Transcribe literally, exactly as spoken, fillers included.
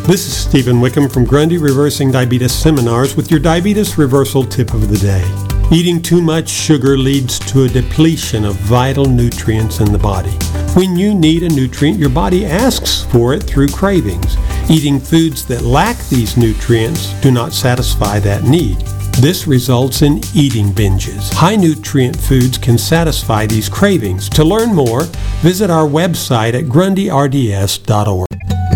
This is Stephen Wickham from Grundy Reversing Diabetes Seminars with your diabetes reversal tip of the day. Eating too much sugar leads to a depletion of vital nutrients in the body. When you need a nutrient, your body asks for it through cravings. Eating foods that lack these nutrients do not satisfy that need. This results in eating binges. High nutrient foods can satisfy these cravings. To learn more, visit our website at grundy r d s dot org.